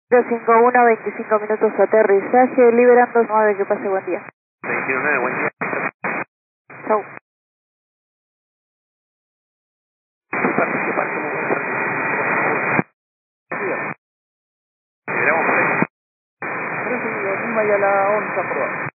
051, 25 minutos aterrizaje, liberando 9, que pase buen día. 29, buen día. Chau. Esperamos por ahí. 13 y a la 11 por